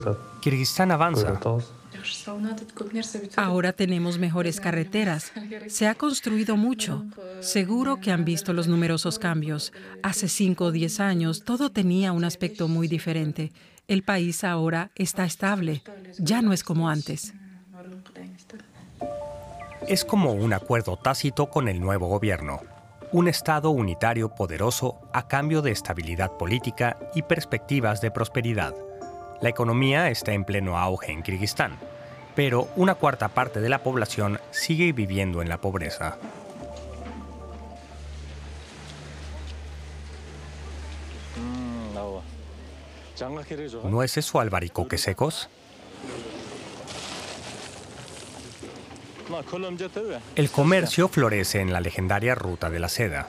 Kirguistán avanza. Ahora tenemos mejores carreteras. Se ha construido mucho. Seguro que han visto los numerosos cambios. Hace 5 o 10 años todo tenía un aspecto muy diferente. El país ahora está estable. Ya no es como antes. Es como un acuerdo tácito con el nuevo gobierno. Un Estado unitario poderoso a cambio de estabilidad política y perspectivas de prosperidad. La economía está en pleno auge en Kirguistán, pero una cuarta parte de la población sigue viviendo en la pobreza. ¿Nueces o albaricoques secos? El comercio florece en la legendaria Ruta de la Seda.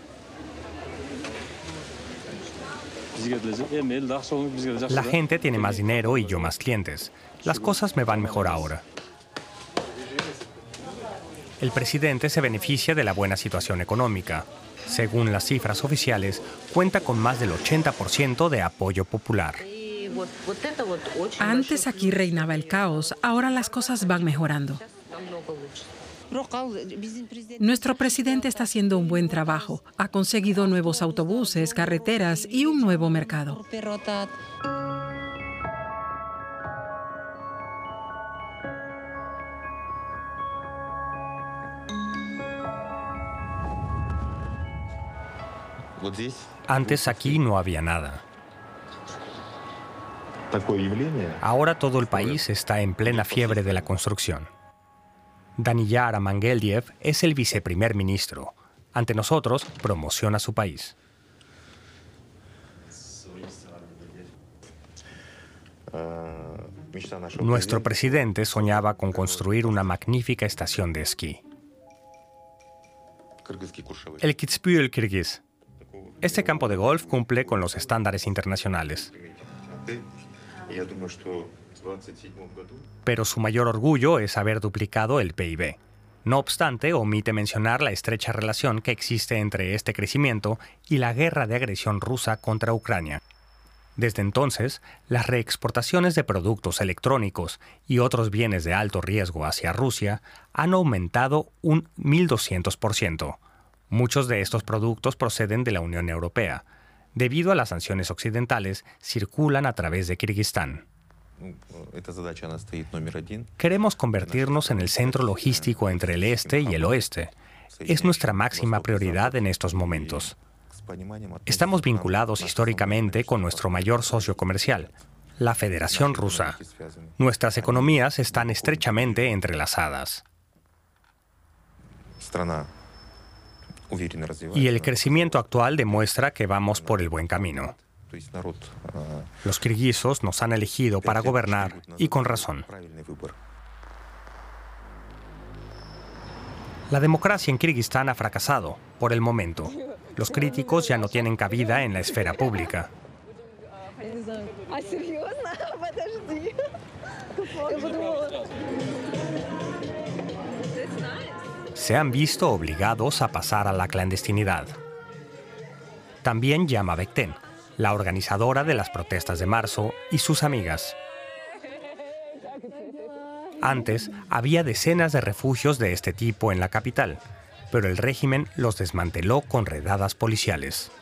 La gente tiene más dinero y yo más clientes. Las cosas me van mejor ahora. El presidente se beneficia de la buena situación económica. Según las cifras oficiales, cuenta con más del 80% de apoyo popular. Antes aquí reinaba el caos, ahora las cosas van mejorando. Nuestro presidente está haciendo un buen trabajo. Ha conseguido nuevos autobuses, carreteras y un nuevo mercado. Antes aquí no había nada. Ahora todo el país está en plena fiebre de la construcción. Daniyar Amangeldiev es el viceprimer ministro. Ante nosotros, promociona su país. Nuestro presidente soñaba con construir una magnífica estación de esquí. El Kitzbühel Kirguís. Este campo de golf cumple con los estándares internacionales. Pero su mayor orgullo es haber duplicado el PIB. No obstante, omite mencionar la estrecha relación que existe entre este crecimiento y la guerra de agresión rusa contra Ucrania. Desde entonces, las reexportaciones de productos electrónicos y otros bienes de alto riesgo hacia Rusia han aumentado un 1.200%. Muchos de estos productos proceden de la Unión Europea. Debido a las sanciones occidentales, circulan a través de Kirguistán. Queremos convertirnos en el centro logístico entre el este y el oeste. Es nuestra máxima prioridad en estos momentos. Estamos vinculados históricamente con nuestro mayor socio comercial, la Federación Rusa. Nuestras economías están estrechamente entrelazadas. Y el crecimiento actual demuestra que vamos por el buen camino. Los kirguisos nos han elegido para gobernar y con razón. La democracia en Kirguistán ha fracasado, por el momento. Los críticos ya no tienen cabida en la esfera pública. Se han visto obligados a pasar a la clandestinidad. También Llama Bekten, la organizadora de las protestas de marzo, y sus amigas. Antes, había decenas de refugios de este tipo en la capital, pero el régimen los desmanteló con redadas policiales.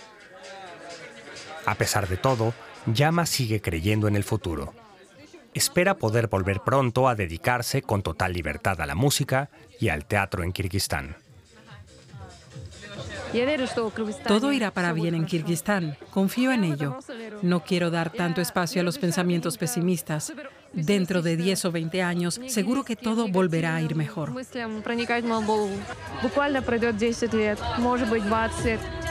A pesar de todo, Llama sigue creyendo en el futuro. Espera poder volver pronto a dedicarse con total libertad a la música y al teatro en Kirguistán. Todo irá para bien en Kirguistán. Confío en ello. No quiero dar tanto espacio a los pensamientos pesimistas. Dentro de 10 o 20 años, seguro que todo volverá a ir mejor.